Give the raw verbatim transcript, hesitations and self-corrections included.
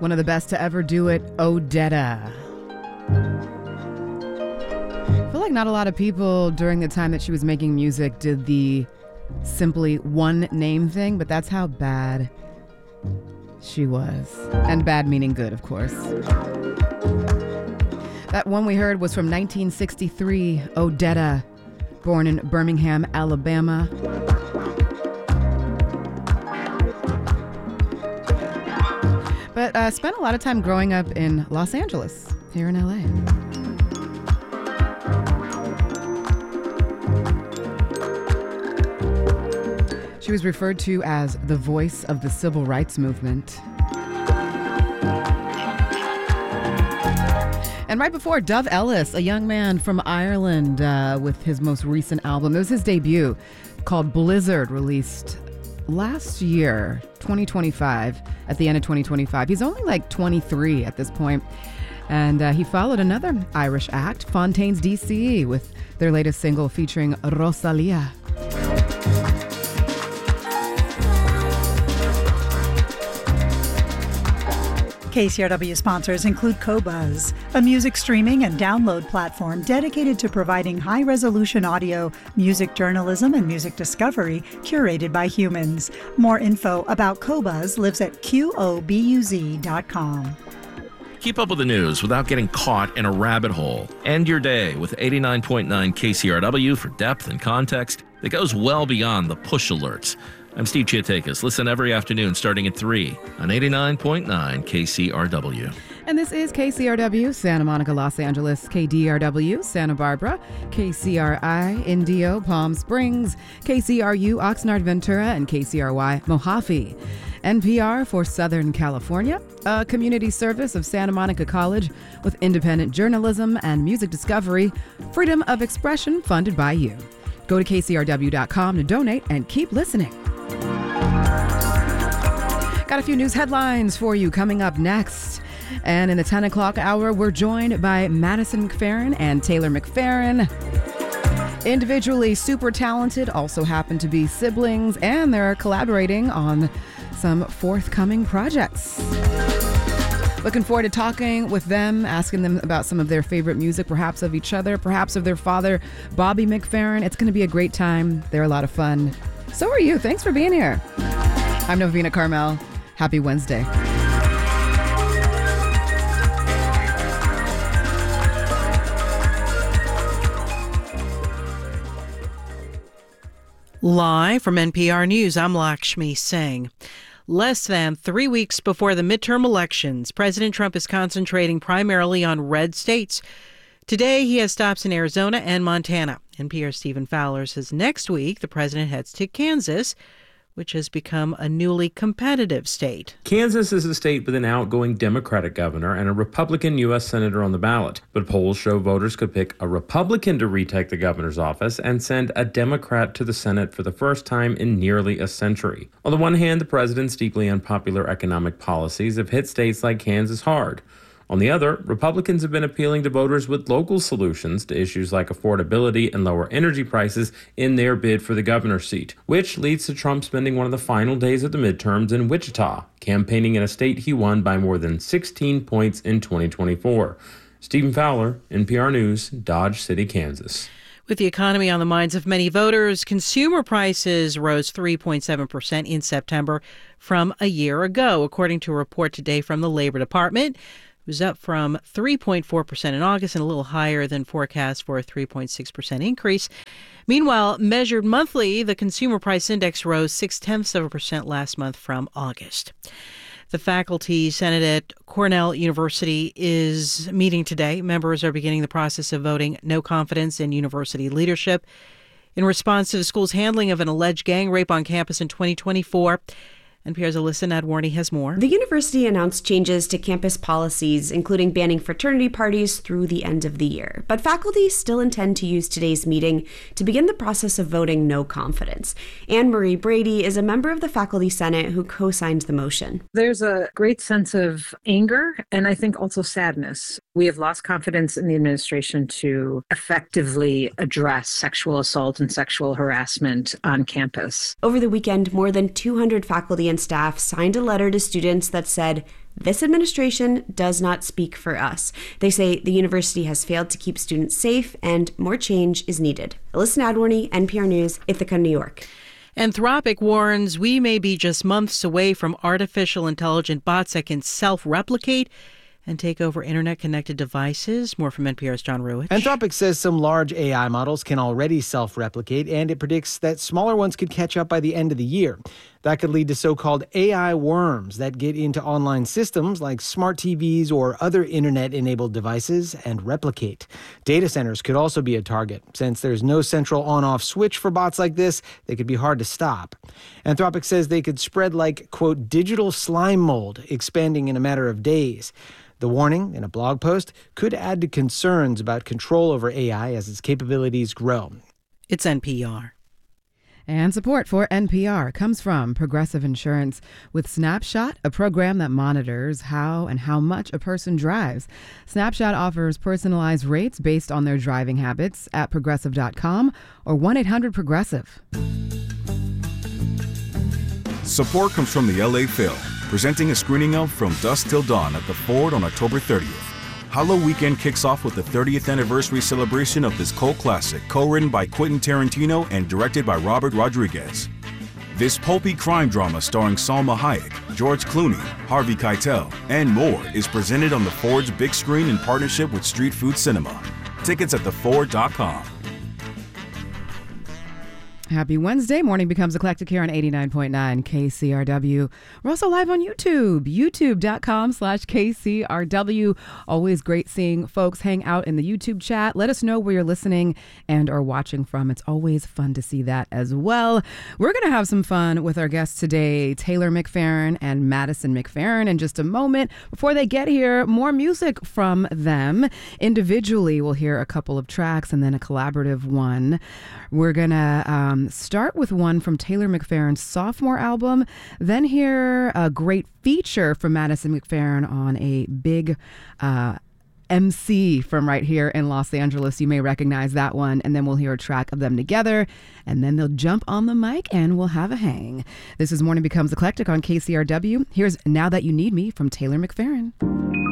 One of the best to ever do it, Odetta. I feel like not a lot of people during the time that she was making music did the simply one name thing, but that's how bad she was. And bad meaning good, of course. That one we heard was from nineteen sixty-three, Odetta, born in Birmingham, Alabama. But uh, spent a lot of time growing up in Los Angeles, here in L A. She was referred to as the voice of the civil rights movement. And right before, Dove Ellis, a young man from Ireland uh, with his most recent album. It was his debut called Blizzard, released last year, twenty twenty-five, at the end of twenty twenty-five. He's only like twenty-three at this point. And uh, he followed another Irish act, Fontaines D C, with their latest single featuring Rosalia. K C R W sponsors include Qobuz, a music streaming and download platform dedicated to providing high-resolution audio, music journalism, and music discovery curated by humans. More info about Qobuz lives at Q O B U Z dot com. Keep up with the news without getting caught in a rabbit hole. End your day with eighty-nine point nine K C R W for depth and context that goes well beyond the push alerts. I'm Steve Chiatakis. Listen every afternoon starting at three on eighty-nine point nine K C R W. And this is K C R W, Santa Monica, Los Angeles, K D R W, Santa Barbara, K C R I, Indio, Palm Springs, K C R U, Oxnard, Ventura, and K C R Y, Mojave. N P R for Southern California, a community service of Santa Monica College with independent journalism and music discovery, freedom of expression funded by you. Go to K C R W dot com to donate and keep listening. Got a few news headlines for you coming up next. And in the ten o'clock hour, we're joined by Madison McFerrin and Taylor McFerrin. Individually super talented, also happen to be siblings, and they're collaborating on some forthcoming projects. Looking forward to talking with them, asking them about some of their favorite music, perhaps of each other, perhaps of their father, Bobby McFerrin. It's going to be a great time. They're a lot of fun. So are you. Thanks for being here. I'm Novena Carmel. Happy Wednesday. Live from N P R News, I'm Lakshmi Singh. Less than three weeks before the midterm elections, President Trump is concentrating primarily on red states. Today, he has stops in Arizona and Montana. N P R's Stephen Fowler says next week the president heads to Kansas, which has become a newly competitive state. Kansas is a state with an outgoing Democratic governor and a Republican U S senator on the ballot. But polls show voters could pick a Republican to retake the governor's office and send a Democrat to the Senate for the first time in nearly a century. On the one hand, the president's deeply unpopular economic policies have hit states like Kansas hard. On the other, Republicans have been appealing to voters with local solutions to issues like affordability and lower energy prices in their bid for the governor's seat, which leads to Trump spending one of the final days of the midterms in Wichita, campaigning in a state he won by more than sixteen points in twenty twenty-four. Stephen Fowler, N P R News, Dodge City, Kansas. With the economy on the minds of many voters, consumer prices rose three point seven percent in September from a year ago, according to a report today from the Labor Department. It was up from three point four percent in August and a little higher than forecast for a three point six percent increase. Meanwhile, measured monthly, the Consumer Price Index rose six-tenths of a percent last month from August. The Faculty Senate at Cornell University is meeting today. Members are beginning the process of voting no confidence in university leadership in response to the school's handling of an alleged gang rape on campus in twenty twenty-four. N P R's Alyssa Nadworny has more. The university announced changes to campus policies, including banning fraternity parties through the end of the year. But faculty still intend to use today's meeting to begin the process of voting no confidence. Anne Marie Brady is a member of the Faculty Senate who co-signed the motion. There's a great sense of anger and I think also sadness. We have lost confidence in the administration to effectively address sexual assault and sexual harassment on campus. Over the weekend, more than two hundred faculty and staff signed a letter to students that said, This administration does not speak for us. They say the university has failed to keep students safe and more change is needed. Alyssa Nadworny, N P R News, Ithaca, New York. Anthropic warns we may be just months away from artificial intelligent bots that can self-replicate and take over internet-connected devices. More from N P R's John Ruwitch. Anthropic says some large A I models can already self-replicate, and it predicts that smaller ones could catch up by the end of the year. That could lead to so-called A I worms that get into online systems like smart T Vs or other internet-enabled devices and replicate. Data centers could also be a target. Since there's no central on-off switch for bots like this, they could be hard to stop. Anthropic says they could spread like, quote, digital slime mold, expanding in a matter of days. The warning in a blog post could add to concerns about control over A I as its capabilities grow. It's N P R. And support for N P R comes from Progressive Insurance with Snapshot, a program that monitors how and how much a person drives. Snapshot offers personalized rates based on their driving habits at progressive dot com or one eight hundred progressive. Support comes from the L A Phil, presenting a screening of From Dusk Till Dawn at the Ford on October thirtieth. Hallow Weekend kicks off with the thirtieth anniversary celebration of this cult classic, co-written by Quentin Tarantino and directed by Robert Rodriguez. This pulpy crime drama starring Salma Hayek, George Clooney, Harvey Keitel, and more is presented on the Ford's big screen in partnership with Street Food Cinema. Tickets at the ford dot com. Happy Wednesday. Morning Becomes Eclectic here on eighty-nine point nine K C R W. We're also live on YouTube, youtube dot com slash K C R W. Always great seeing folks hang out in the YouTube chat. Let us know where you're listening and are watching from. It's always fun to see that as well. We're going to have some fun with our guests today, Taylor McFerrin and Madison McFerrin, in just a moment. Before they get here, more music from them. Individually, we'll hear a couple of tracks and then a collaborative one. We're going to um, start with one from Taylor McFerrin's sophomore album, then hear a great feature from Madison McFerrin on a big uh, M C from right here in Los Angeles. You may recognize that one. And then we'll hear a track of them together, and then they'll jump on the mic and we'll have a hang. This is Morning Becomes Eclectic on K C R W. Here's Now That You Need Me from Taylor McFerrin.